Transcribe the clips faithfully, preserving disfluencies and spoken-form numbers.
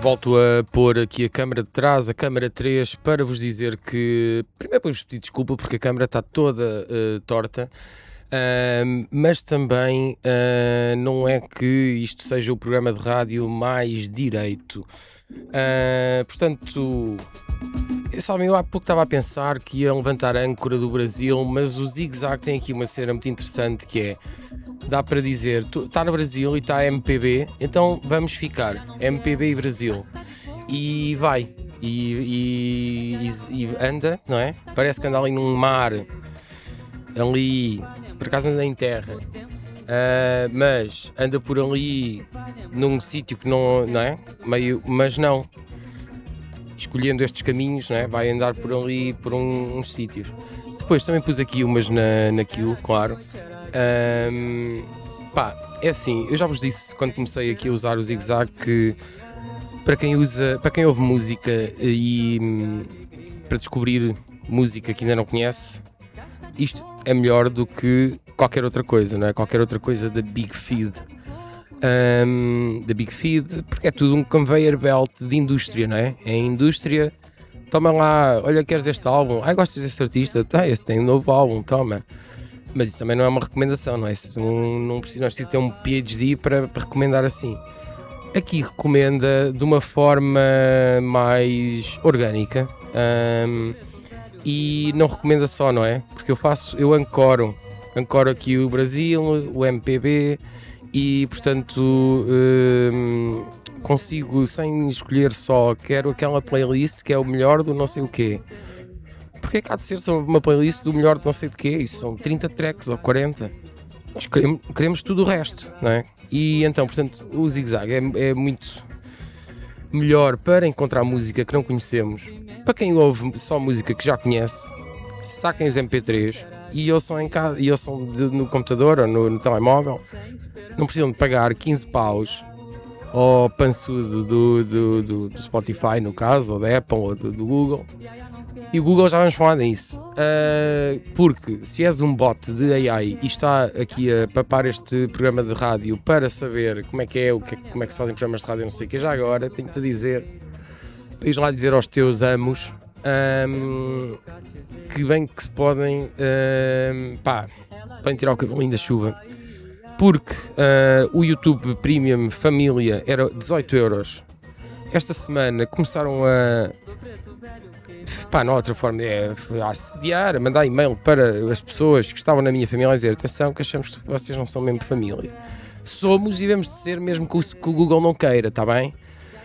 Volto a pôr aqui a câmara de trás, a câmara três, para vos dizer que, primeiro para vos pedir desculpa porque a câmara está toda uh, torta, uh, mas também uh, não é que isto seja o programa de rádio mais direito. Uh, portanto, eu, sabem, eu há pouco estava a pensar que ia levantar a âncora do Brasil, mas o Zig Zag tem aqui uma cena muito interessante que é, dá para dizer, está no Brasil e está M P B, então vamos ficar M P B e Brasil. E vai, e, e, e, e anda, não é? Parece que anda ali num mar, ali, por acaso anda em terra, uh, mas anda por ali num sítio que não, não é? Meio, mas não, escolhendo estes caminhos, não é? Vai andar por ali, por um, uns sítios. Depois também pus aqui umas na, na queue, claro. Um, pá, é assim, eu já vos disse quando comecei aqui a usar o Zig Zag que para quem usa, para quem ouve música e um, para descobrir música que ainda não conhece, isto é melhor do que qualquer outra coisa, não é? Qualquer outra coisa da Big Feed. Um, da Big Feed, porque é tudo um conveyor belt de indústria, não é? É indústria, toma lá, olha, queres este álbum? Ai, gostas deste artista? Tá, este tem um novo álbum, toma. Mas isso também não é uma recomendação, não é? Não, não, precisa, não é preciso ter um P H D para, para recomendar assim. Aqui recomenda de uma forma mais orgânica, um, e não recomenda só, não é? Porque eu faço, eu ancoro, ancoro aqui o Brasil, o M P B e, portanto, um, consigo, sem escolher só, quero aquela playlist que é o melhor do não sei o quê. Porque é que há de ser uma playlist do melhor de não sei de quê? Isso são trinta tracks ou quarenta. Nós queremos, queremos tudo o resto, não é? E então, portanto, o Zig Zag é, é muito melhor para encontrar música que não conhecemos. Para quem ouve só música que já conhece, saquem os M P três e ouçam em casa, e ouçam de, no computador ou no, no telemóvel. Não precisam de pagar quinze paus ao pançudo do, do, do, do Spotify, no caso, ou da Apple, ou do, do Google. E o Google já vamos falar nisso, uh, porque se és um bot de A I e está aqui a papar este programa de rádio para saber como é que é, o que, como é que se fazem programas de rádio, não sei o que, já agora tenho-te a dizer, para ir lá dizer aos teus amos, um, que bem que se podem, um, pá, podem tirar o cabelinho da chuva, porque uh, o YouTube Premium Família era dezoito euros. Esta semana começaram a... Pá, não há outra forma, é a assediar, a mandar e-mail para as pessoas que estavam na minha família a dizer: atenção, que achamos que vocês não são mesmo família. Somos e devemos de ser, mesmo que o, que o Google não queira, está bem?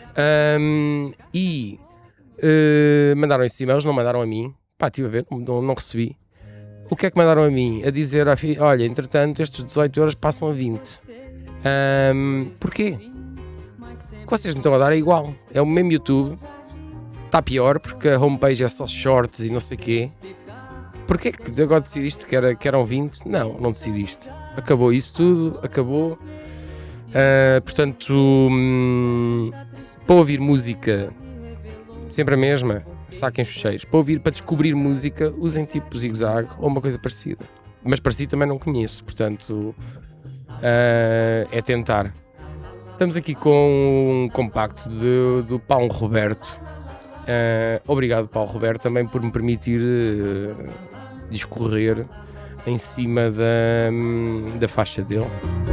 Um, e uh, mandaram esses e-mails, não mandaram a mim. Pá, estive a ver, não, não recebi. O que é que mandaram a mim? A dizer: olha, entretanto, estes dezoito euros passam a vinte. Um, porquê? O que vocês me estão a dar é igual, é o mesmo YouTube. Está pior porque a homepage é só shorts e não sei o quê. Porquê que agora decidiste que, era, que eram vinte? Não, não decidiste. Acabou isso tudo, acabou. Uh, portanto, hum, para ouvir música, sempre a mesma, saquem os fecheiros. Para ouvir, para descobrir música, usem tipo Zig Zag ou uma coisa parecida. Mas parecido também não conheço, portanto, uh, é tentar. Estamos aqui com um compacto de, do Paulo Roberto. Uh, obrigado, Paulo Roberto, também por me permitir uh, discorrer em cima da, da faixa dele.